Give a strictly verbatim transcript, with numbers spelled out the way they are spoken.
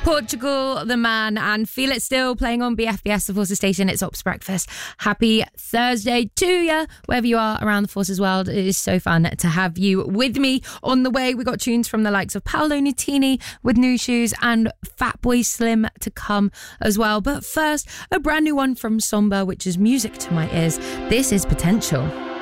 Portugal, The Man, and Feel It Still playing on B F B S, the Forces Station. It's Ops Breakfast. Happy Thursday to you, wherever you are around the Forces world. It is so fun to have you with me. On the way, we got tunes from the likes of Paolo Nutini with New Shoes and Fatboy Slim to come as well. But first, a brand new one from Somber, which is music to my ears. This is Potential.